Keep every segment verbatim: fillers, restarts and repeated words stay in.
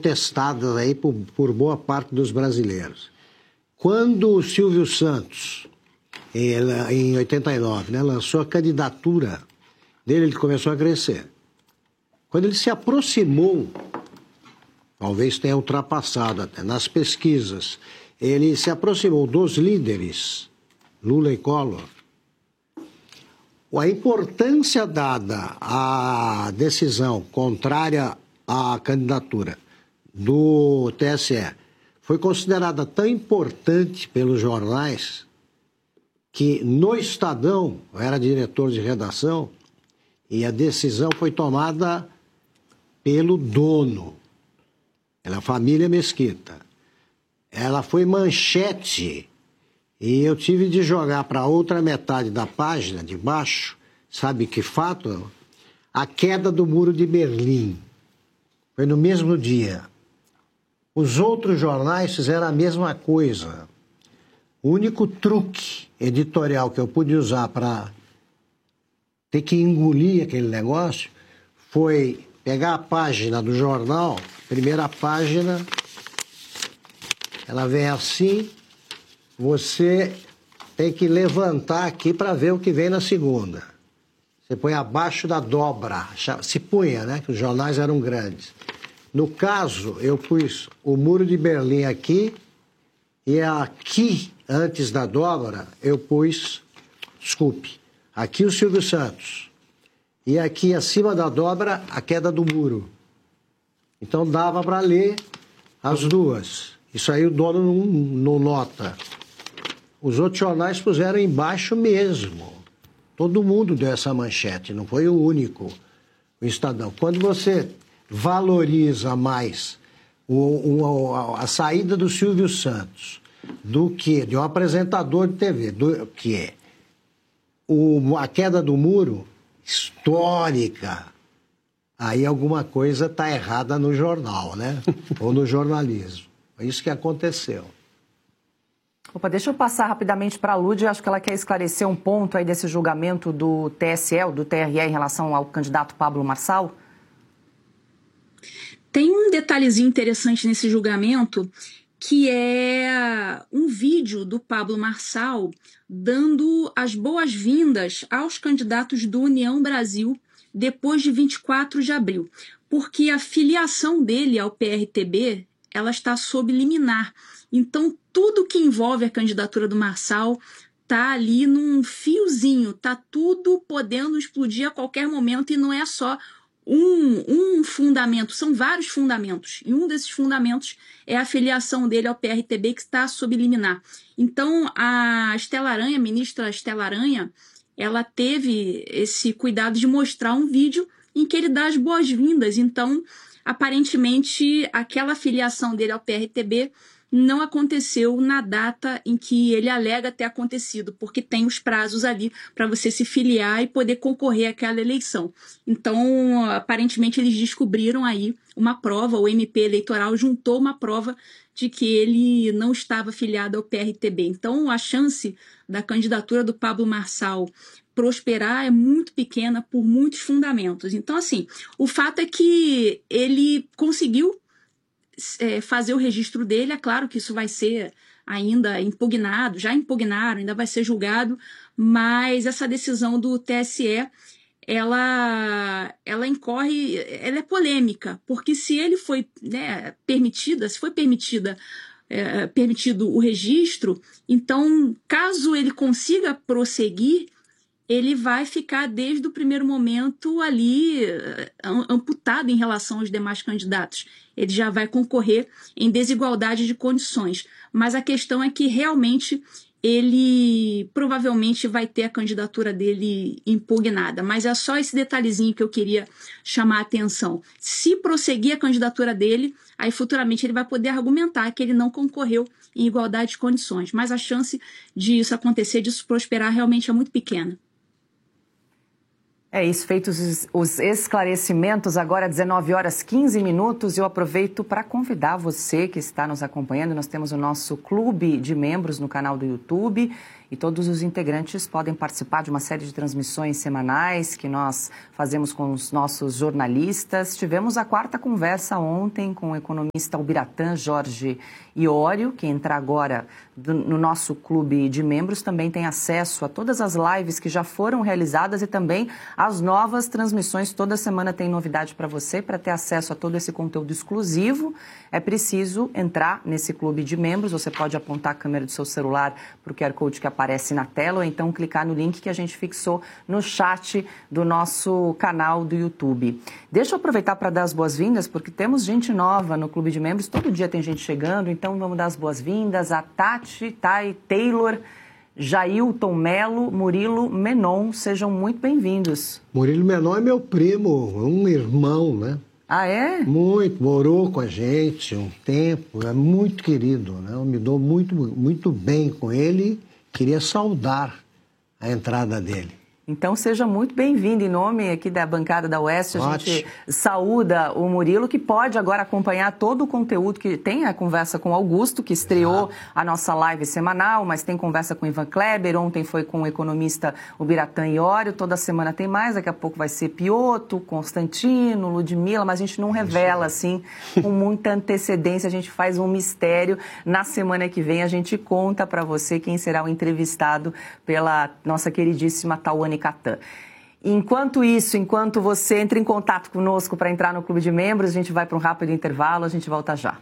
contestadas aí por, por boa parte dos brasileiros. Quando o Silvio Santos, em, em oitenta e nove, né, lançou a candidatura dele, ele começou a crescer. Quando ele se aproximou, talvez tenha ultrapassado até nas pesquisas, ele se aproximou dos líderes, Lula e Collor. A importância dada à decisão contrária à candidatura do T S E foi considerada tão importante pelos jornais que no Estadão, eu era diretor de redação, e a decisão foi tomada pelo dono, pela família Mesquita. Ela foi manchete e eu tive de jogar para outra metade da página, de baixo, sabe que fato? A queda do Muro de Berlim. Foi no mesmo dia. Os outros jornais fizeram a mesma coisa. O único truque editorial que eu pude usar para ter que engolir aquele negócio foi pegar a página do jornal, primeira página, ela vem assim, você tem que levantar aqui para ver o que vem na segunda. Você põe abaixo da dobra, se punha, né? Que os jornais eram grandes. No caso, eu pus o Muro de Berlim aqui e aqui, antes da dobra, eu pus, desculpe, aqui o Silvio Santos. E aqui, acima da dobra, a queda do muro. Então, dava para ler as duas. Isso aí o dono não, não nota. Os outros jornais puseram embaixo mesmo. Todo mundo deu essa manchete, não foi o único, o Estadão. Quando você valoriza mais o, o, a, a saída do Silvio Santos do que de um apresentador de T V, do que é o, a queda do muro histórica, aí alguma coisa está errada no jornal, né? Ou no jornalismo. É isso que aconteceu. Opa, deixa eu passar rapidamente para a Lúdia. Acho que ela quer esclarecer um ponto aí desse julgamento do T S E, do T R E, em relação ao candidato Pablo Marçal. Tem um detalhezinho interessante nesse julgamento, que é um vídeo do Pablo Marçal dando as boas-vindas aos candidatos do União Brasil depois de vinte e quatro de abril, porque a filiação dele ao P R T B, ela está sob liminar. Então, tudo que envolve a candidatura do Marçal está ali num fiozinho, está tudo podendo explodir a qualquer momento, e não é só um, um fundamento, são vários fundamentos, e um desses fundamentos é a filiação dele ao P R T B, que está sob liminar. Então, a Estela Aranha, a ministra Estela Aranha, ela teve esse cuidado de mostrar um vídeo em que ele dá as boas-vindas. Então, aparentemente, aquela filiação dele ao P R T B não aconteceu na data em que ele alega ter acontecido, porque tem os prazos ali para você se filiar e poder concorrer àquela eleição. Então, aparentemente, eles descobriram aí uma prova, o M P eleitoral juntou uma prova de que ele não estava filiado ao P R T B. Então, a chance da candidatura do Pablo Marçal prosperar é muito pequena por muitos fundamentos. Então, assim, o fato é que ele conseguiu é, fazer o registro dele. É claro que isso vai ser ainda impugnado, já impugnaram, ainda vai ser julgado, mas essa decisão do T S E, ela, ela incorre, ela é polêmica, porque se ele foi, né, permitida, se foi permitida, é, permitido o registro, então, caso ele consiga prosseguir, ele vai ficar desde o primeiro momento ali amputado em relação aos demais candidatos. Ele já vai concorrer em desigualdade de condições. Mas a questão é que realmente ele provavelmente vai ter a candidatura dele impugnada. Mas é só esse detalhezinho que eu queria chamar a atenção. Se prosseguir a candidatura dele, aí futuramente ele vai poder argumentar que ele não concorreu em igualdade de condições. Mas a chance disso acontecer, disso prosperar, realmente é muito pequena. É isso, feitos os esclarecimentos, agora dezenove horas e quinze minutos, eu aproveito para convidar você que está nos acompanhando. Nós temos o nosso clube de membros no canal do YouTube e todos os integrantes podem participar de uma série de transmissões semanais que nós fazemos com os nossos jornalistas. Tivemos a quarta conversa ontem com o economista Ubiratã Jorge Iório, que entra agora no nosso clube de membros, também tem acesso a todas as lives que já foram realizadas e também as novas transmissões. Toda semana tem novidade para você. Para ter acesso a todo esse conteúdo exclusivo, é preciso entrar nesse clube de membros. Você pode apontar a câmera do seu celular para o Q R Code que aparece na tela ou então clicar no link que a gente fixou no chat do nosso canal do YouTube. Deixa eu aproveitar para dar as boas-vindas, porque temos gente nova no clube de membros. Todo dia tem gente chegando, então vamos dar as boas-vindas a Tati, Thay, Taylor, Jailton Melo, Murilo Menon. Sejam muito bem-vindos. Murilo Menon é meu primo, um irmão, né? Ah, é? Muito, morou com a gente um tempo, é muito querido, né? Eu me dou muito, muito bem com ele, queria saudar a entrada dele. Então, seja muito bem-vindo. Em nome aqui da bancada da Oeste, a Ótimo. gente saúda o Murilo, que pode agora acompanhar todo o conteúdo que tem a conversa com o Augusto, que estreou Exato. a nossa live semanal, mas tem conversa com o Ivan Kleber, ontem foi com o economista Ubiratã Iório, toda semana tem mais, daqui a pouco vai ser Piotto, Constantino, Ludmila, mas a gente não revela, assim, com muita antecedência, a gente faz um mistério. Na semana que vem a gente conta para você quem será o entrevistado pela nossa queridíssima Tawane Catan. Enquanto isso, enquanto você entra em contato conosco para entrar no clube de membros, a gente vai para um rápido intervalo, a gente volta já.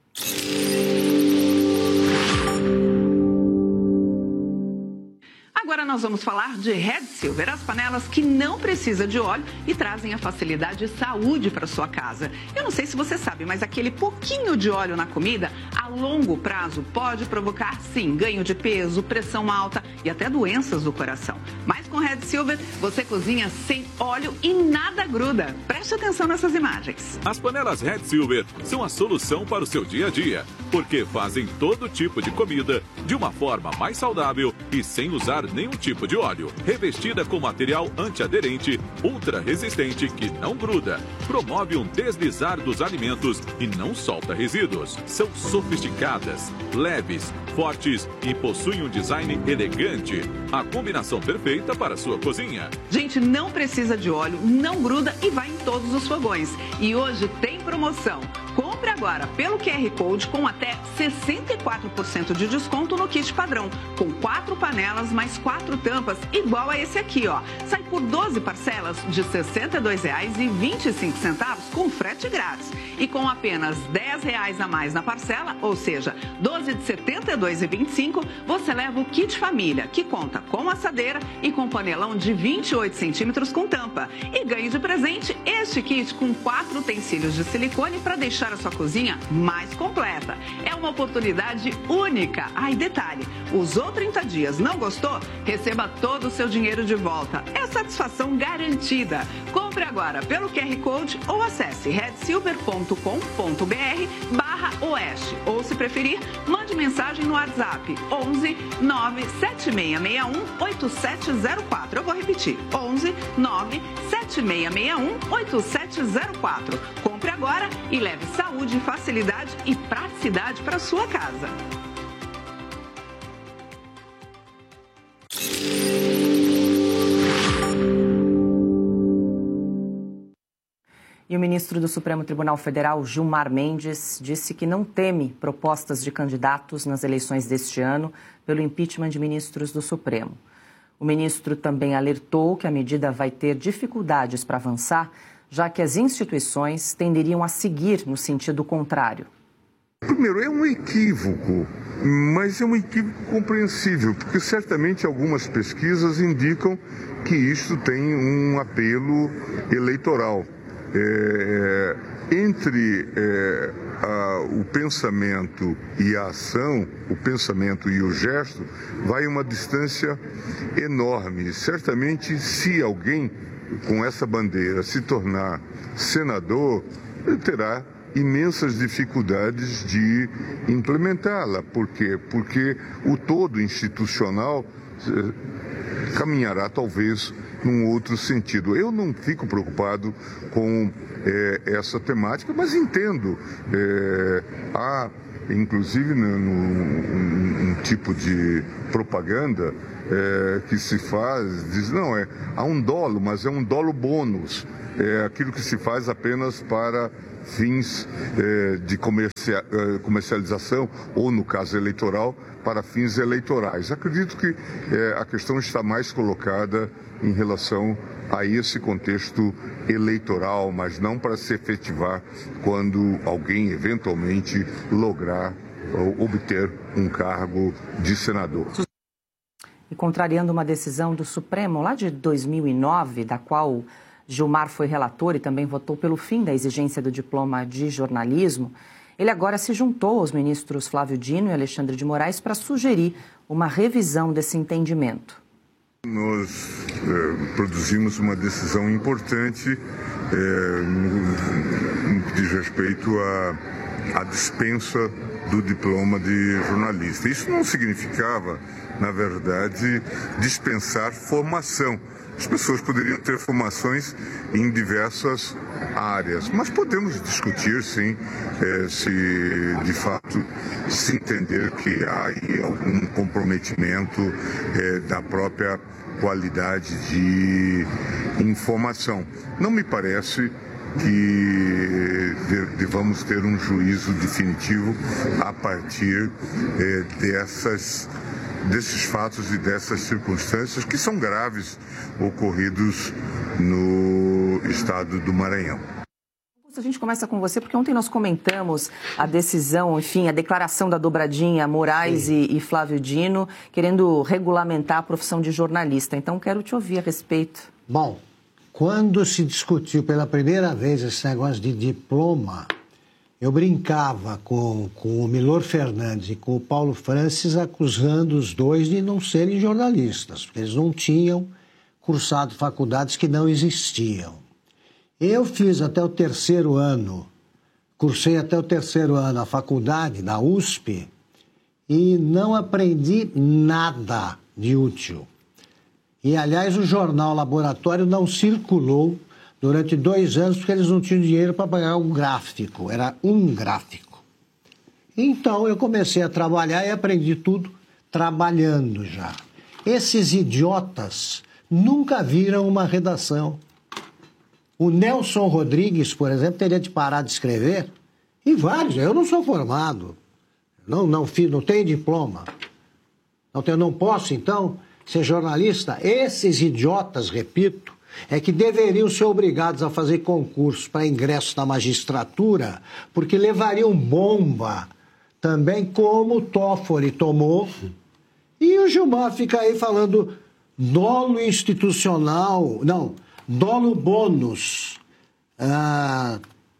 Agora nós vamos falar de Red Silver, as panelas que não precisam de óleo e trazem a facilidade e saúde para sua casa. Eu não sei se você sabe, mas aquele pouquinho de óleo na comida, a longo prazo, pode provocar, sim, ganho de peso, pressão alta e até doenças do coração. Mas com Red Silver, você cozinha sem óleo e nada gruda. Preste atenção nessas imagens. As panelas Red Silver são a solução para o seu dia a dia, porque fazem todo tipo de comida de uma forma mais saudável e sem usar nenhum tipo de óleo. Revestida com material antiaderente, ultra resistente que não gruda, promove um deslizar dos alimentos e não solta resíduos. São sofisticadas, leves, fortes e possuem um design elegante. A combinação perfeita para a sua cozinha. Gente, não precisa de óleo, não gruda e vai em todos os fogões. E hoje tem promoção. Compre agora pelo Q R Code com até sessenta e quatro por cento de desconto no kit padrão, com quatro panelas mais quatro tampas, igual a esse aqui, ó. Sai por doze parcelas de sessenta e dois reais e vinte e cinco centavos com frete grátis. E com apenas dez reais a mais na parcela, ou seja, doze de setenta e dois reais e vinte e cinco centavos, você leva o kit família, que conta com assadeira e com panelão de vinte e oito centímetros com tampa. E ganhe de presente este kit com quatro utensílios de silicone para deixar a sua cozinha mais completa. É uma oportunidade única. Ah, e detalhe, usou trinta dias, não gostou? Receba todo o seu dinheiro de volta. É satisfação garantida. Compre agora pelo Q R Code ou acesse red silver ponto com ponto br barra oeste. Ou, se preferir, mande mensagem no WhatsApp onze nove sete seis seis um oito sete zero quatro. Eu vou repetir, onze nove sete seis seis um oito sete zero quatro. Compre agora e leve saúde, facilidade e praticidade para sua casa. E o ministro do Supremo Tribunal Federal, Gilmar Mendes, disse que não teme propostas de candidatos nas eleições deste ano pelo impeachment de ministros do Supremo. O ministro também alertou que a medida vai ter dificuldades para avançar, já que as instituições tenderiam a seguir no sentido contrário. Primeiro, é um equívoco, mas é um equívoco compreensível, porque certamente algumas pesquisas indicam que isso tem um apelo eleitoral. É, entre é, a, o pensamento e a ação, o pensamento e o gesto, vai uma distância enorme. Certamente, se alguém com essa bandeira se tornar senador, ele terá imensas dificuldades de implementá-la. Por quê? Porque o todo institucional eh, caminhará talvez num outro sentido. Eu não fico preocupado com eh, essa temática, mas entendo eh, a inclusive no, no, um, um tipo de propaganda é, que se faz, diz, não, é, há um dolo, mas é um dolo bônus, é aquilo que se faz apenas para fins é, de comercia, comercialização, ou no caso eleitoral, para fins eleitorais. Acredito que é, a questão está mais colocada em relação a esse contexto eleitoral, mas não para se efetivar quando alguém eventualmente lograr ou obter um cargo de senador. E contrariando uma decisão do Supremo lá de dois mil e nove, da qual Gilmar foi relator e também votou pelo fim da exigência do diploma de jornalismo, ele agora se juntou aos ministros Flávio Dino e Alexandre de Moraes para sugerir uma revisão desse entendimento. Nós eh, produzimos uma decisão importante eh, no, no que diz respeito à, à dispensa do diploma de jornalista. Isso não significava, na verdade, dispensar formação. As pessoas poderiam ter formações em diversas áreas, mas podemos discutir, sim, eh, se de fato se entender que há aí algum comprometimento eh, da própria qualidade de informação. Não me parece que devamos ter um juízo definitivo a partir eh, dessas desses fatos e dessas circunstâncias que são graves ocorridos no estado do Maranhão. A gente começa com você, porque ontem nós comentamos a decisão, enfim, a declaração da dobradinha Moraes e, e Flávio Dino, querendo regulamentar a profissão de jornalista. Então, quero te ouvir a respeito. Bom, quando se discutiu pela primeira vez esse negócio de diploma, eu brincava com, com o Milor Fernandes e com o Paulo Francis, acusando os dois de não serem jornalistas, porque eles não tinham cursado faculdades que não existiam. Eu fiz até o terceiro ano, cursei até o terceiro ano a faculdade na U S P e não aprendi nada de útil. E, aliás, o jornal Laboratório não circulou durante dois anos porque eles não tinham dinheiro para pagar um gráfico, era um gráfico. Então eu comecei a trabalhar e aprendi tudo trabalhando já. Esses idiotas nunca viram uma redação. O Nelson Rodrigues, por exemplo, teria de parar de escrever, e vários, eu não sou formado, não, não, fiz, não tenho diploma, não, tenho, não posso, então, ser jornalista. Esses idiotas, repito, é que deveriam ser obrigados a fazer concurso para ingresso na magistratura, porque levariam bomba também, como o Toffoli tomou. E o Gilmar fica aí falando dolo institucional, não, dolo bônus. Ah,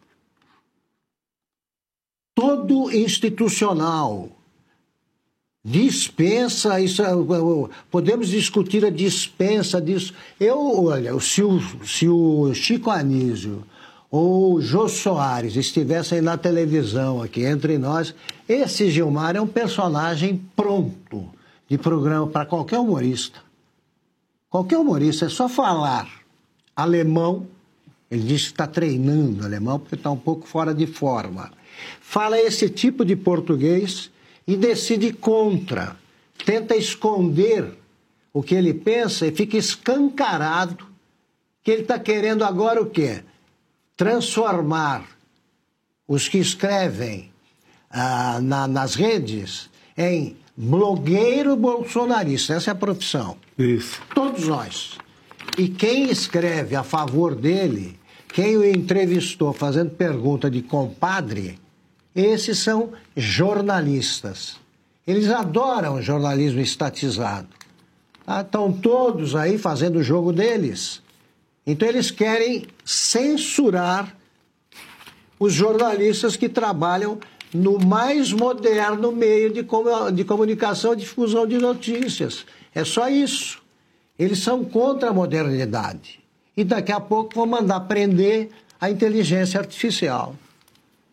todo institucional. Dispensa, isso, podemos discutir a dispensa disso. Eu, olha, se o, se o Chico Anísio ou o Jô Soares estivessem na televisão aqui entre nós, esse Gilmar é um personagem pronto de programa para qualquer humorista. Qualquer humorista, é só falar alemão, ele diz que está treinando alemão porque está um pouco fora de forma. Fala esse tipo de português e decide contra, tenta esconder o que ele pensa e fica escancarado que ele está querendo agora o quê? Transformar os que escrevem ah, na, nas redes em blogueiro bolsonarista. Essa é a profissão. Isso. Todos nós. E quem escreve a favor dele, quem o entrevistou fazendo pergunta de compadre, esses são jornalistas. Eles adoram jornalismo estatizado. Ah, estão todos aí fazendo o jogo deles. Então eles querem censurar os jornalistas que trabalham no mais moderno meio de, com de comunicação e difusão de notícias. É só isso. Eles são contra a modernidade. E daqui a pouco vão mandar prender a inteligência artificial. O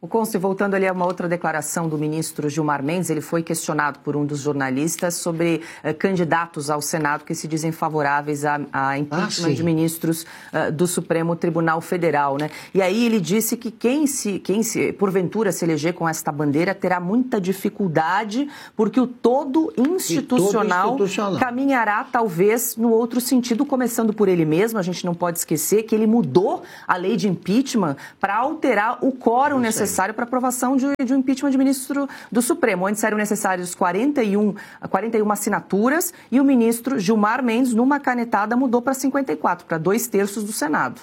O Conce, voltando ali a uma outra declaração do ministro Gilmar Mendes, ele foi questionado por um dos jornalistas sobre uh, candidatos ao Senado que se dizem favoráveis a, a impeachment ah, de ministros uh, do Supremo Tribunal Federal, né? E aí ele disse que quem se, quem se, porventura se eleger com esta bandeira terá muita dificuldade porque o todo institucional, todo institucional caminhará talvez no outro sentido, começando por ele mesmo. A gente não pode esquecer que ele mudou a lei de impeachment para alterar o quórum necessário para aprovação de, de um impeachment de ministro do Supremo. Antes eram necessários quarenta e uma assinaturas e o ministro Gilmar Mendes, numa canetada, mudou para cinquenta e quatro, para dois terços do Senado.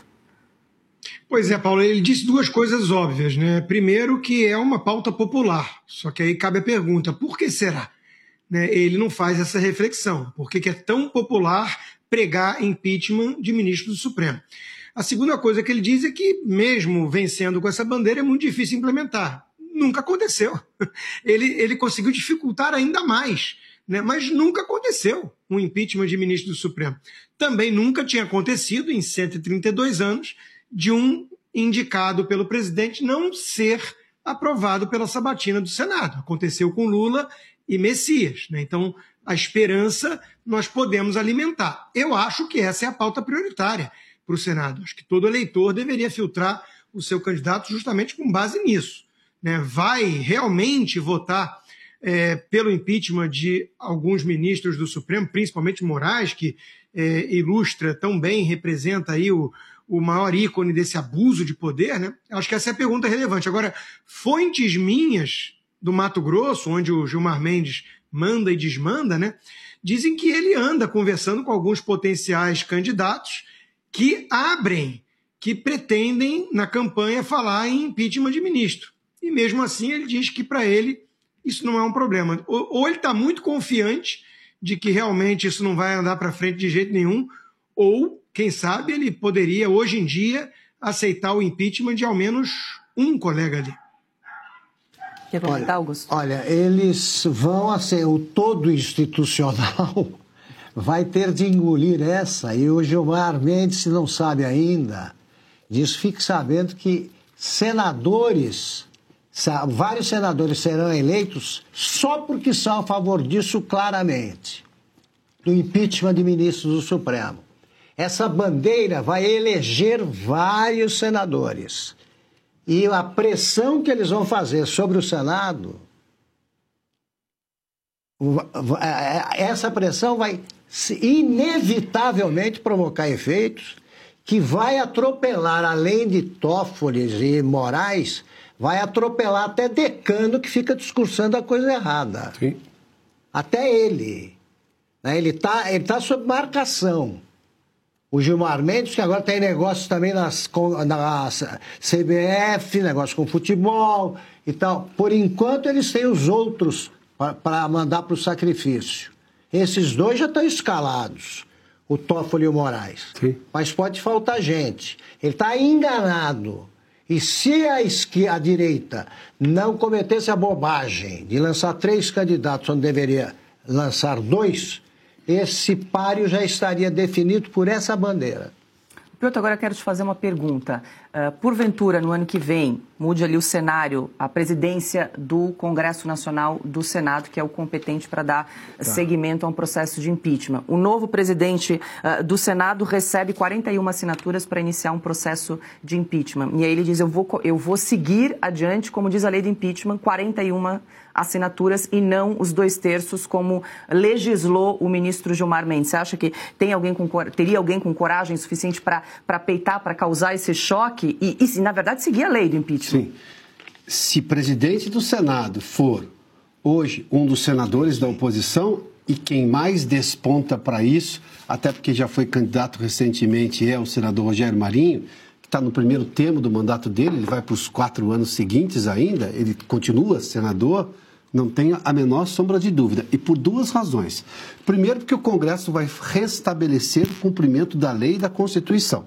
Pois é, Paulo, ele disse duas coisas óbvias, né? Primeiro, que é uma pauta popular, só que aí cabe a pergunta, por que será? Né? Ele não faz essa reflexão, por que é tão popular pregar impeachment de ministro do Supremo? A segunda coisa que ele diz é que, mesmo vencendo com essa bandeira, é muito difícil implementar. Nunca aconteceu. Ele, ele conseguiu dificultar ainda mais, né? Mas nunca aconteceu um impeachment de ministro do Supremo. Também nunca tinha acontecido, em cento e trinta e dois anos, de um indicado pelo presidente não ser aprovado pela sabatina do Senado. Aconteceu com Lula e Messias, né? Então, a esperança nós podemos alimentar. Eu acho que essa é a pauta prioritária para o Senado. Acho que todo eleitor deveria filtrar o seu candidato justamente com base nisso, né? Vai realmente votar é, pelo impeachment de alguns ministros do Supremo, principalmente Moraes, que é, ilustra tão bem, representa aí o, o maior ícone desse abuso de poder, né? Acho que essa é a pergunta relevante. Agora, fontes minhas do Mato Grosso, onde o Gilmar Mendes manda e desmanda, né, dizem que ele anda conversando com alguns potenciais candidatos que abrem, que pretendem, na campanha, falar em impeachment de ministro. E mesmo assim ele diz que, para ele, isso não é um problema. Ou, ou ele está muito confiante de que realmente isso não vai andar para frente de jeito nenhum, ou, quem sabe, ele poderia, hoje em dia, aceitar o impeachment de ao menos um colega dele. Quer comentar, Augusto? Olha, eles vão, assim, o todo institucional vai ter de engolir essa, e o Gilmar Mendes, se não sabe ainda, diz, fique sabendo que senadores, vários senadores serão eleitos só porque são a favor disso claramente, do impeachment de ministros do Supremo. Essa bandeira vai eleger vários senadores. E a pressão que eles vão fazer sobre o Senado, essa pressão vai inevitavelmente provocar efeitos que vai atropelar, além de Toffoli e Moraes, vai atropelar até Decano, que fica discursando a coisa errada. Sim. Até ele. Ele está ele tá sob marcação. O Gilmar Mendes, que agora tem negócios também nas, na C B F, negócio com futebol e tal. Por enquanto, eles têm os outros para mandar para o sacrifício. Esses dois já estão escalados, o Toffoli e o Moraes. Sim. Mas pode faltar gente. Ele está enganado. E se a, esquerda, a direita não cometesse a bobagem de lançar três candidatos onde deveria lançar dois, esse páreo já estaria definido por essa bandeira. Piotr, agora eu quero te fazer uma pergunta. Uh, porventura, no ano que vem, mude ali o cenário, a presidência do Congresso Nacional do Senado, que é o competente para dar tá. seguimento a um processo de impeachment. O novo presidente uh, do Senado recebe quarenta e uma assinaturas para iniciar um processo de impeachment. E aí ele diz, eu vou, eu vou seguir adiante, como diz a lei de impeachment, quarenta e uma assinaturas e não os dois terços, como legislou o ministro Gilmar Mendes. Você acha que tem alguém com, teria alguém com coragem suficiente para peitar, para causar esse choque e, e, na verdade, seguir a lei do impeachment? Sim. Se presidente do Senado for, hoje, um dos senadores da oposição e quem mais desponta para isso, até porque já foi candidato recentemente, é o senador Rogério Marinho, que está no primeiro termo do mandato dele, ele vai para os quatro anos seguintes ainda, ele continua senador, não tenha a menor sombra de dúvida. E por duas razões. Primeiro, porque o Congresso vai restabelecer o cumprimento da lei e da Constituição.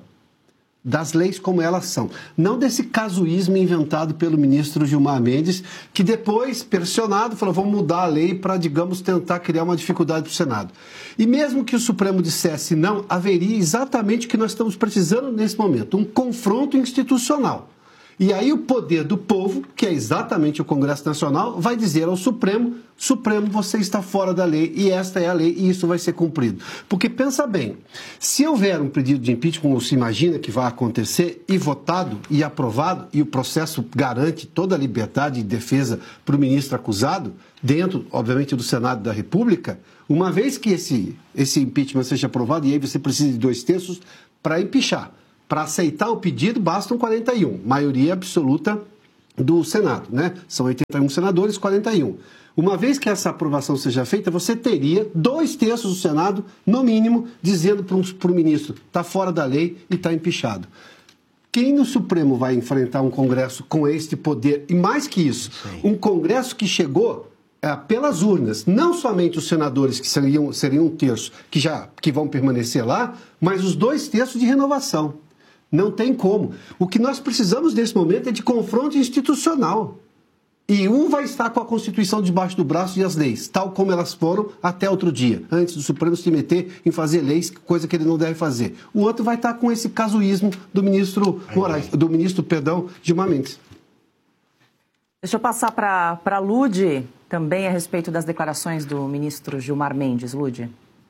Das leis como elas são. Não desse casuísmo inventado pelo ministro Gilmar Mendes, que depois, pressionado, falou, vamos mudar a lei para, digamos, tentar criar uma dificuldade para o Senado. E mesmo que o Supremo dissesse não, haveria exatamente o que nós estamos precisando nesse momento, um confronto institucional. E aí o poder do povo, que é exatamente o Congresso Nacional, vai dizer ao Supremo, Supremo, você está fora da lei e esta é a lei e isso vai ser cumprido. Porque pensa bem, se houver um pedido de impeachment, como se imagina que vai acontecer, e votado e aprovado, e o processo garante toda a liberdade de defesa para o ministro acusado, dentro, obviamente, do Senado da República, uma vez que esse, esse impeachment seja aprovado, e aí você precisa de dois terços para impeachar. Para aceitar o pedido, bastam quarenta e um, maioria absoluta do Senado, né? São oitenta e um senadores, quarenta e um. Uma vez que essa aprovação seja feita, você teria dois terços do Senado, no mínimo, dizendo para o ministro, está fora da lei e está empichado. Quem no Supremo vai enfrentar um Congresso com este poder? E mais que isso, Sim. um Congresso que chegou é, pelas urnas, não somente os senadores, que seriam, seriam um terço, que, já, que vão permanecer lá, mas os dois terços de renovação. Não tem como. O que nós precisamos nesse momento é de confronto institucional. E um vai estar com a Constituição debaixo do braço e as leis, tal como elas foram até outro dia, antes do Supremo se meter em fazer leis, coisa que ele não deve fazer. O outro vai estar com esse casuísmo do ministro Moraes, do ministro, perdão, Gilmar Mendes. Deixa eu passar para a Lud, também a respeito das declarações do ministro Gilmar Mendes. Lud.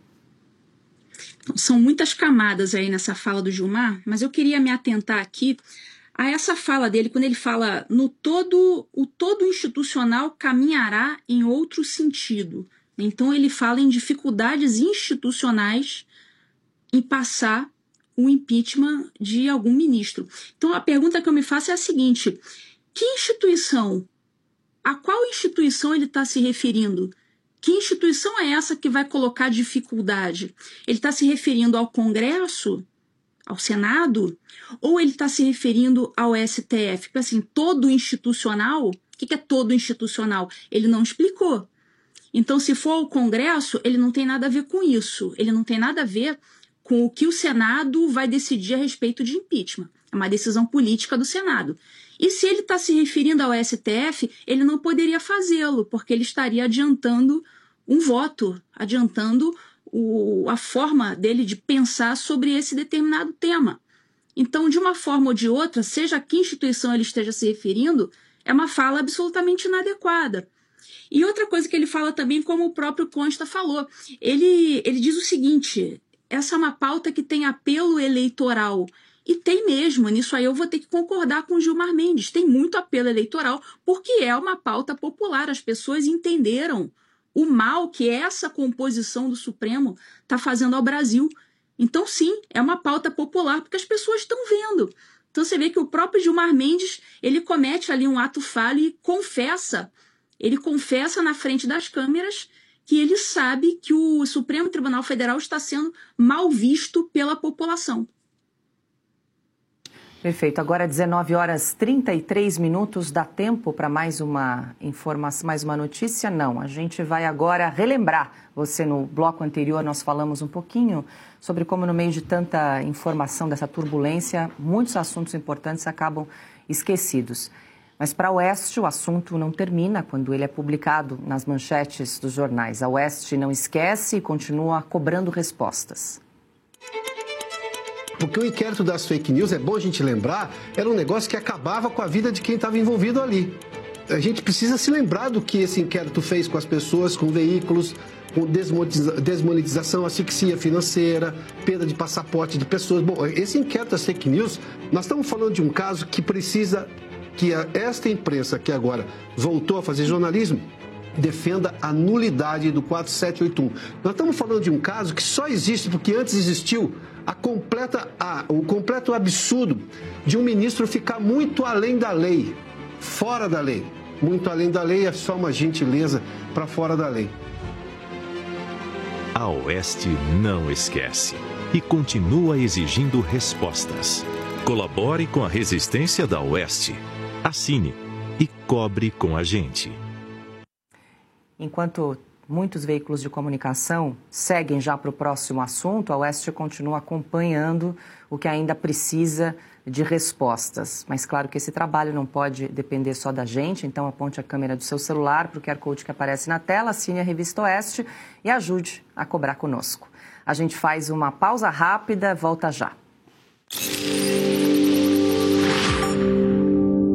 São muitas camadas aí nessa fala do Gilmar, mas eu queria me atentar aqui a essa fala dele, quando ele fala no todo, o todo institucional caminhará em outro sentido. Então ele fala em dificuldades institucionais em passar o impeachment de algum ministro. Então a pergunta que eu me faço é a seguinte: que instituição, a qual instituição ele está se referindo? Que instituição é essa que vai colocar dificuldade? Ele está se referindo ao Congresso? Ao Senado? Ou ele está se referindo ao S T F? Porque assim, todo institucional, o que é todo institucional? Ele não explicou. Então, se for o Congresso, ele não tem nada a ver com isso. Ele não tem nada a ver com o que o Senado vai decidir a respeito de impeachment. É uma decisão política do Senado. E se ele está se referindo ao S T F, ele não poderia fazê-lo, porque ele estaria adiantando um voto, adiantando o, a forma dele de pensar sobre esse determinado tema. Então, de uma forma ou de outra, seja a que instituição ele esteja se referindo, é uma fala absolutamente inadequada. E outra coisa que ele fala também, como o próprio Consta falou, ele, ele diz o seguinte: essa é uma pauta que tem apelo eleitoral. E tem mesmo, nisso aí eu vou ter que concordar com o Gilmar Mendes, tem muito apelo eleitoral, porque é uma pauta popular, as pessoas entenderam o mal que essa composição do Supremo está fazendo ao Brasil. Então, sim, é uma pauta popular, porque as pessoas estão vendo. Então, você vê que o próprio Gilmar Mendes, ele comete ali um ato falho e confessa, ele confessa na frente das câmeras que ele sabe que o Supremo Tribunal Federal está sendo mal visto pela população. Perfeito. Agora dezenove horas e trinta e três minutos. Dá tempo para mais uma informação, mais uma notícia? Não. A gente vai agora relembrar. Você, no bloco anterior, nós falamos um pouquinho sobre como, no meio de tanta informação, dessa turbulência, muitos assuntos importantes acabam esquecidos. Mas para a Oeste, o assunto não termina quando ele é publicado nas manchetes dos jornais. A Oeste não esquece e continua cobrando respostas. Porque o inquérito das fake news, é bom a gente lembrar, era um negócio que acabava com a vida de quem estava envolvido ali. A gente precisa se lembrar do que esse inquérito fez com as pessoas, com veículos, com desmonetização, asfixia financeira, perda de passaporte de pessoas. Bom, esse inquérito das fake news, nós estamos falando de um caso que precisa que esta imprensa que agora voltou a fazer jornalismo defenda a nulidade do quatro sete oito um. Nós estamos falando de um caso que só existe porque antes existiu a completa, a, o completo absurdo de um ministro ficar muito além da lei, fora da lei. Muito além da lei é só uma gentileza para fora da lei. A Oeste não esquece e continua exigindo respostas. Colabore com a resistência da Oeste. Assine e cobre com a gente. Enquanto muitos veículos de comunicação seguem já para o próximo assunto, a Oeste continua acompanhando o que ainda precisa de respostas. Mas claro que esse trabalho não pode depender só da gente, então aponte a câmera do seu celular para o Q R Code que aparece na tela, assine a Revista Oeste e ajude a cobrar conosco. A gente faz uma pausa rápida, volta já.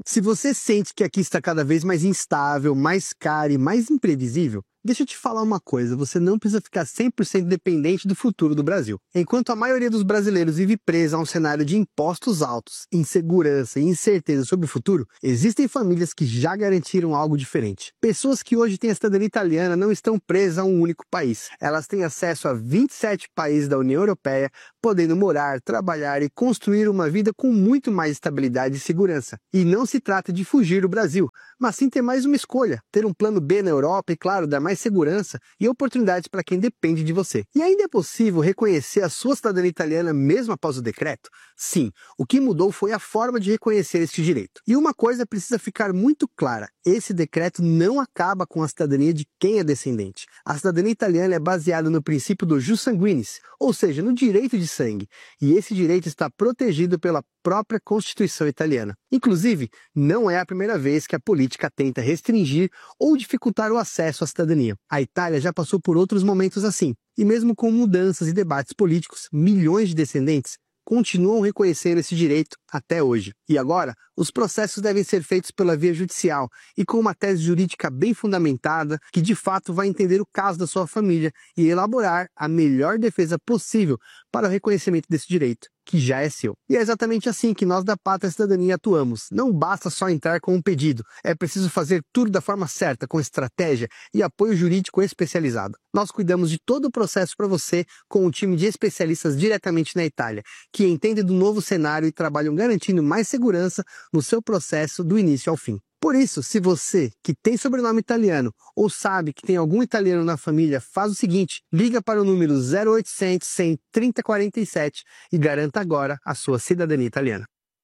Se você sente que aqui está cada vez mais instável, mais caro e mais imprevisível, deixa eu te falar uma coisa, você não precisa ficar cem por cento dependente do futuro do Brasil. Enquanto a maioria dos brasileiros vive presa a um cenário de impostos altos, insegurança e incerteza sobre o futuro, existem famílias que já garantiram algo diferente. Pessoas que hoje têm a cidadania italiana não estão presas a um único país. Elas têm acesso a vinte e sete países da União Europeia, podendo morar, trabalhar e construir uma vida com muito mais estabilidade e segurança. E não se trata de fugir do Brasil, mas sim ter mais uma escolha, ter um plano B na Europa e, claro, dar mais segurança e oportunidades para quem depende de você. E ainda é possível reconhecer a sua cidadania italiana mesmo após o decreto? Sim, o que mudou foi a forma de reconhecer este direito. E uma coisa precisa ficar muito clara, esse decreto não acaba com a cidadania de quem é descendente. A cidadania italiana é baseada no princípio do jus sanguinis, ou seja, no direito de sangue, e esse direito está protegido pela própria Constituição italiana. Inclusive, não é a primeira vez que a política tenta restringir ou dificultar o acesso à cidadania. A Itália já passou por outros momentos assim, e mesmo com mudanças e debates políticos, milhões de descendentes continuam reconhecendo esse direito até hoje. E agora, os processos devem ser feitos pela via judicial e com uma tese jurídica bem fundamentada que de fato vai entender o caso da sua família e elaborar a melhor defesa possível para o reconhecimento desse direito, que já é seu. E é exatamente assim que nós da Pátria Cidadania atuamos. Não basta só entrar com um pedido, é preciso fazer tudo da forma certa, com estratégia e apoio jurídico especializado. Nós cuidamos de todo o processo para você com um time de especialistas diretamente na Itália, que entendem do novo cenário e trabalham garantindo mais segurança no seu processo do início ao fim. Por isso, se você, que tem sobrenome italiano ou sabe que tem algum italiano na família, faz o seguinte, liga para o número zero oitocentos, cem, trinta, quarenta e sete e garanta agora a sua cidadania italiana.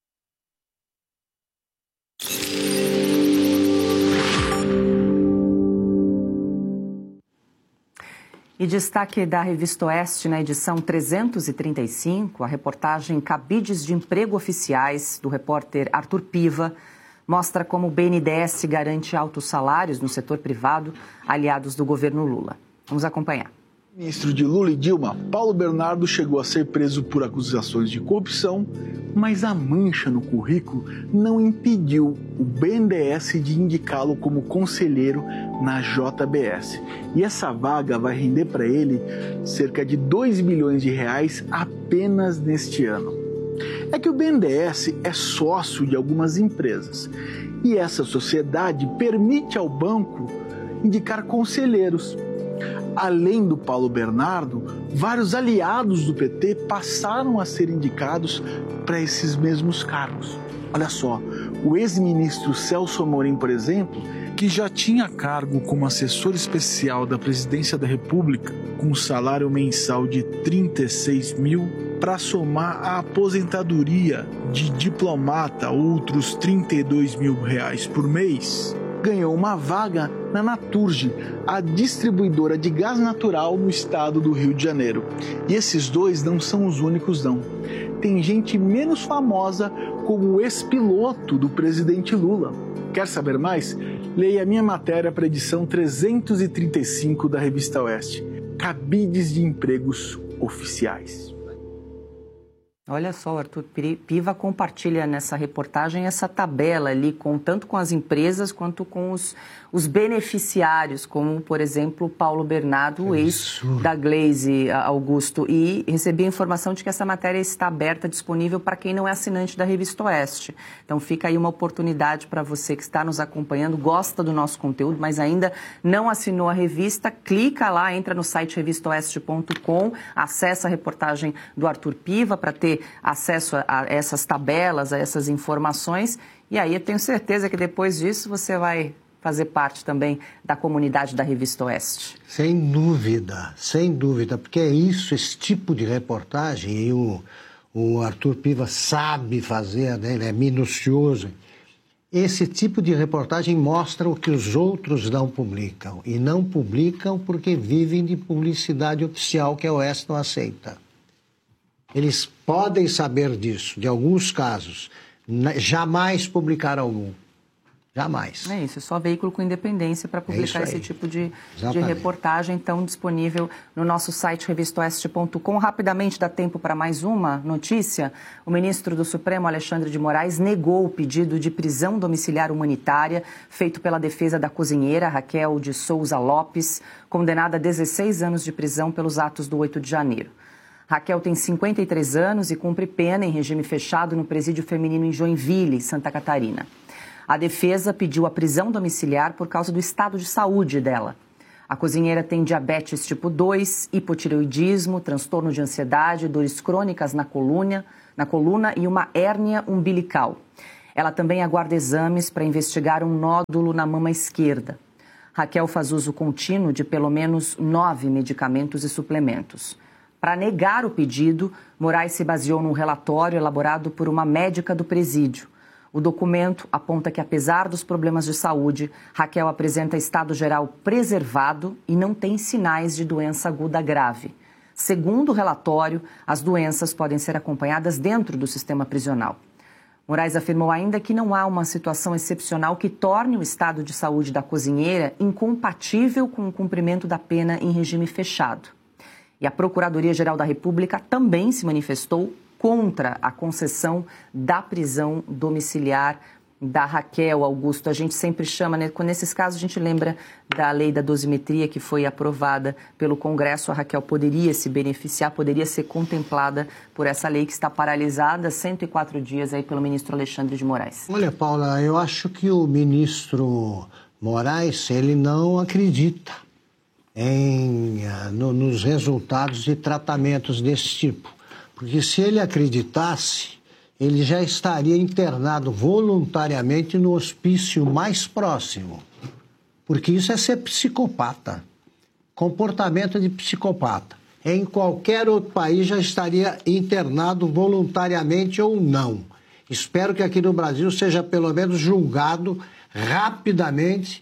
E destaque da Revista Oeste na edição trezentos e trinta e cinco, a reportagem Cabides de Emprego Oficiais, do repórter Arthur Piva, mostra como o B N D E S garante altos salários no setor privado, aliados do governo Lula. Vamos acompanhar. O ministro de Lula e Dilma, Paulo Bernardo, chegou a ser preso por acusações de corrupção, mas a mancha no currículo não impediu o B N D E S de indicá-lo como conselheiro na J B S. E essa vaga vai render para ele cerca de dois milhões de reais apenas neste ano. É que o B N D E S é sócio de algumas empresas e essa sociedade permite ao banco indicar conselheiros. Além do Paulo Bernardo, vários aliados do P T passaram a ser indicados para esses mesmos cargos. Olha só, o ex-ministro Celso Amorim, por exemplo, que já tinha cargo como assessor especial da Presidência da República, com salário mensal de trinta e seis mil, para somar a aposentadoria de diplomata, outros trinta e dois mil reais por mês, ganhou uma vaga na Naturgy, a distribuidora de gás natural no estado do Rio de Janeiro. E esses dois não são os únicos, não. Tem gente menos famosa como o ex-piloto do presidente Lula. Quer saber mais? Leia a minha matéria para a edição trezentos e trinta e cinco da Revista Oeste. Cabides de empregos oficiais. Olha só, o Arthur Piva compartilha nessa reportagem essa tabela ali, com, tanto com as empresas quanto com os, os beneficiários, como, por exemplo, Paulo Bernardo, o ex da Glaze, Augusto. E recebi a informação de que essa matéria está aberta, disponível para quem não é assinante da Revista Oeste. Então fica aí uma oportunidade para você que está nos acompanhando, gosta do nosso conteúdo, mas ainda não assinou a revista, clica lá, entra no site revista oeste ponto com, acessa a reportagem do Arthur Piva para ter acesso a essas tabelas, a essas informações, e aí eu tenho certeza que depois disso você vai fazer parte também da comunidade da Revista Oeste. Sem dúvida, sem dúvida, porque é isso, esse tipo de reportagem, e o, o Arthur Piva sabe fazer, né? Ele é minucioso. Esse tipo de reportagem mostra o que os outros não publicam, e não publicam porque vivem de publicidade oficial que a Oeste não aceita. Eles podem saber disso, de alguns casos, jamais publicar algum. Jamais. É isso, é só veículo com independência para publicar é esse tipo de, de reportagem, então disponível no nosso site revista oeste ponto com. Rapidamente, dá tempo para mais uma notícia. O ministro do Supremo, Alexandre de Moraes, negou o pedido de prisão domiciliar humanitária feito pela defesa da cozinheira Raquel de Souza Lopes, condenada a dezesseis anos de prisão pelos atos do oito de janeiro. Raquel tem cinquenta e três anos e cumpre pena em regime fechado no presídio feminino em Joinville, Santa Catarina. A defesa pediu a prisão domiciliar por causa do estado de saúde dela. A cozinheira tem diabetes tipo dois, hipotireoidismo, transtorno de ansiedade, dores crônicas na coluna, na coluna e uma hérnia umbilical. Ela também aguarda exames para investigar um nódulo na mama esquerda. Raquel faz uso contínuo de pelo menos nove medicamentos e suplementos. Para negar o pedido, Moraes se baseou num relatório elaborado por uma médica do presídio. O documento aponta que, apesar dos problemas de saúde, Raquel apresenta estado geral preservado e não tem sinais de doença aguda grave. Segundo o relatório, as doenças podem ser acompanhadas dentro do sistema prisional. Moraes afirmou ainda que não há uma situação excepcional que torne o estado de saúde da cozinheira incompatível com o cumprimento da pena em regime fechado. E a Procuradoria-Geral da República também se manifestou contra a concessão da prisão domiciliar da Raquel. Augusto, a gente sempre chama, né, nesses casos a gente lembra da lei da dosimetria que foi aprovada pelo Congresso. A Raquel poderia se beneficiar, poderia ser contemplada por essa lei que está paralisada há cento e quatro dias aí pelo ministro Alexandre de Moraes. Olha, Paula, eu acho que o ministro Moraes, ele não acredita em, no, nos resultados de tratamentos desse tipo. Porque se ele acreditasse, ele já estaria internado voluntariamente no hospício mais próximo. Porque isso é ser psicopata. Comportamento de psicopata. Em qualquer outro país já estaria internado voluntariamente ou não. Espero que aqui no Brasil seja pelo menos julgado rapidamente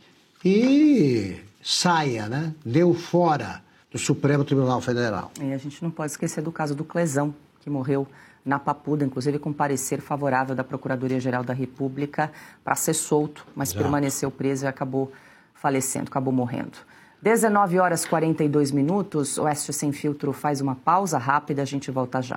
e saia, né? Deu fora do Supremo Tribunal Federal. E a gente não pode esquecer do caso do Clesão, que morreu na Papuda, inclusive com parecer favorável da Procuradoria-Geral da República para ser solto, mas Já. permaneceu preso e acabou falecendo, acabou morrendo. dezenove horas e quarenta e dois minutos, o Oeste Sem Filtro faz uma pausa rápida, a gente volta já.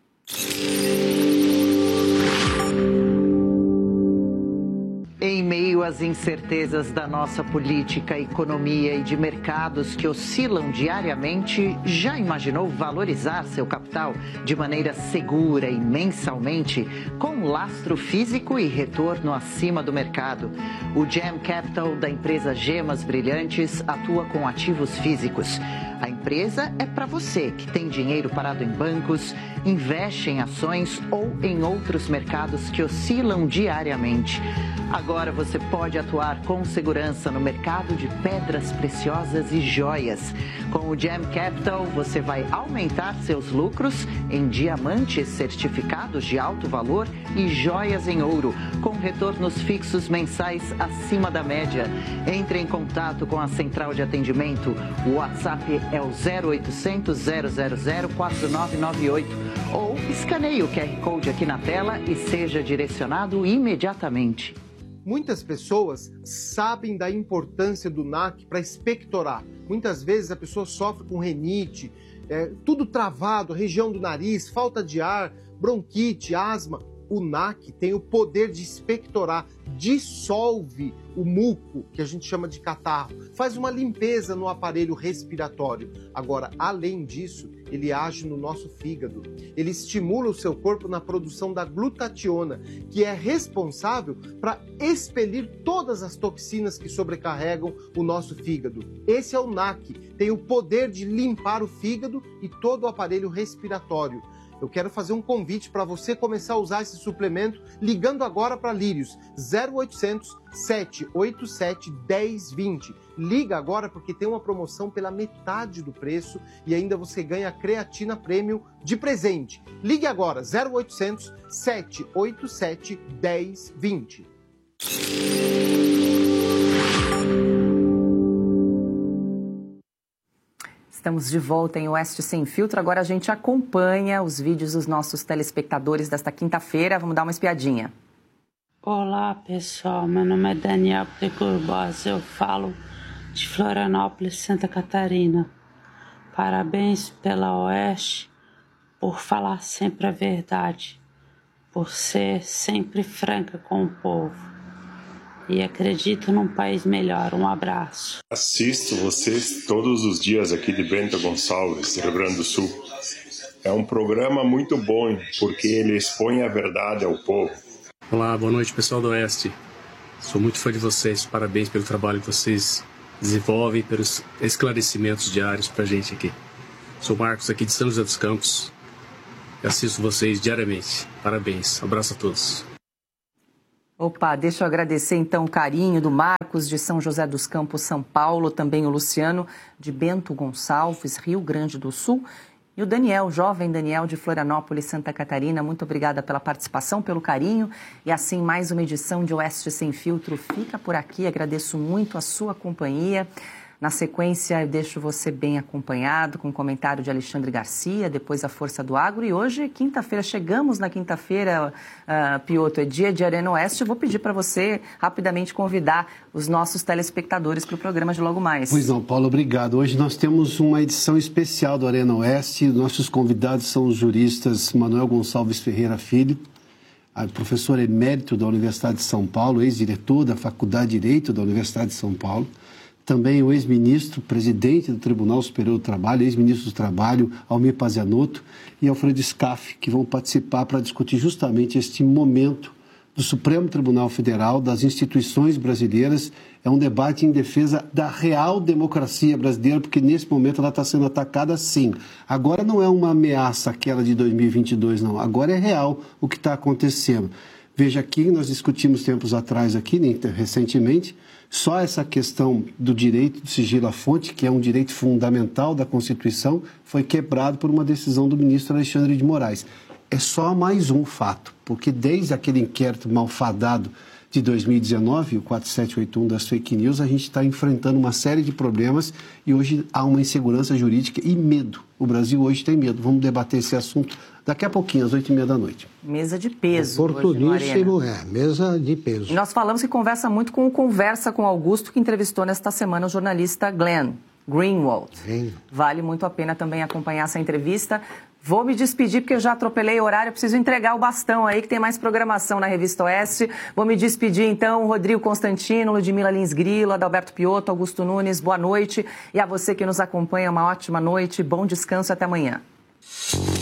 Em meio às incertezas da nossa política, economia e de mercados que oscilam diariamente, já imaginou valorizar seu capital de maneira segura e mensalmente, com lastro físico e retorno acima do mercado? O Gem Capital da empresa Gemas Brilhantes atua com ativos físicos. A empresa é para você que tem dinheiro parado em bancos, investe em ações ou em outros mercados que oscilam diariamente. Agora você pode atuar com segurança no mercado de pedras preciosas e joias. Com o Gem Capital, você vai aumentar seus lucros em diamantes certificados de alto valor e joias em ouro, com retornos fixos mensais acima da média. Entre em contato com a central de atendimento. O WhatsApp é o zero oitocentos, zero zero zero, quatro nove nove oito ou escaneie o Q R Code aqui na tela e seja direcionado imediatamente. Muitas pessoas sabem da importância do N A C para expectorar. Muitas vezes a pessoa sofre com rinite, é, tudo travado, região do nariz, falta de ar, bronquite, asma. O N A C tem o poder de expectorar, dissolve o muco, que a gente chama de catarro, faz uma limpeza no aparelho respiratório. Agora, além disso, ele age no nosso fígado. Ele estimula o seu corpo na produção da glutationa, que é responsável para expelir todas as toxinas que sobrecarregam o nosso fígado. Esse é o N A C, tem o poder de limpar o fígado e todo o aparelho respiratório. Eu quero fazer um convite para você começar a usar esse suplemento ligando agora para Lírios, zero oitocentos, sete oito sete, um zero dois zero. Liga agora porque tem uma promoção pela metade do preço e ainda você ganha creatina premium de presente. Ligue agora, zero oitocentos, sete oito sete, um zero dois zero. Estamos de volta em Oeste Sem Filtro. Agora a gente acompanha os vídeos dos nossos telespectadores desta quinta-feira. Vamos dar uma espiadinha. Olá, pessoal. Meu nome é Daniel Ptecurbos. Eu falo de Florianópolis, Santa Catarina. Parabéns pela Oeste por falar sempre a verdade, por ser sempre franca com o povo. E acredito num país melhor. Um abraço. Assisto vocês todos os dias aqui de Bento Gonçalves, Rio Grande do Sul. É um programa muito bom, porque ele expõe a verdade ao povo. Olá, boa noite, pessoal do Oeste. Sou muito fã de vocês, parabéns pelo trabalho que vocês desenvolvem, pelos esclarecimentos diários pra gente aqui. Sou Marcos, aqui de São José dos Campos, e assisto vocês diariamente. Parabéns, abraço a todos. Opa, deixa eu agradecer então o carinho do Marcos de São José dos Campos, São Paulo, também o Luciano de Bento Gonçalves, Rio Grande do Sul, e o Daniel, jovem Daniel de Florianópolis, Santa Catarina. Muito obrigada pela participação, pelo carinho. E assim, mais uma edição de Oeste Sem Filtro fica por aqui. Agradeço muito a sua companhia. Na sequência, eu deixo você bem acompanhado com o comentário de Alexandre Garcia, depois a Força do Agro. E hoje, quinta-feira, chegamos na quinta-feira, uh, Piotr, é dia de Arena Oeste. Eu vou pedir para você rapidamente convidar os nossos telespectadores para o programa de logo mais. Pois não, Paulo, obrigado. Hoje nós temos uma edição especial do Arena Oeste. Nossos convidados são os juristas Manuel Gonçalves Ferreira Filho, professor emérito da Universidade de São Paulo, ex-diretor da Faculdade de Direito da Universidade de São Paulo. Também o ex-ministro, presidente do Tribunal Superior do Trabalho, ex-ministro do Trabalho, Almir Pazianotto, e Alfredo Scaff, que vão participar para discutir justamente este momento do Supremo Tribunal Federal, das instituições brasileiras. É um debate em defesa da real democracia brasileira, porque nesse momento ela está sendo atacada sim. Agora não é uma ameaça aquela de dois mil e vinte e dois, não. Agora é real o que está acontecendo. Veja aqui, nós discutimos tempos atrás aqui, recentemente, só essa questão do direito do sigilo à fonte, que é um direito fundamental da Constituição, foi quebrado por uma decisão do ministro Alexandre de Moraes. É só mais um fato, porque desde aquele inquérito malfadado de dois mil e dezenove, o quatro sete oito um das fake news, a gente está enfrentando uma série de problemas e hoje há uma insegurança jurídica e medo. O Brasil hoje tem medo. Vamos debater esse assunto daqui a pouquinho, às oito e meia da noite. Mesa de peso. Oportuníssimo, é. Mesa de peso. E nós falamos que conversa muito com o Conversa com Augusto, que entrevistou nesta semana o jornalista Glenn Greenwald. Sim. Vale muito a pena também acompanhar essa entrevista. Vou me despedir porque eu já atropelei o horário, preciso entregar o bastão aí que tem mais programação na Revista Oeste. Vou me despedir então, Rodrigo Constantino, Ludmila Lins Grilo, Adalberto Piotto, Augusto Nunes, boa noite. E a você que nos acompanha, uma ótima noite, bom descanso e até amanhã.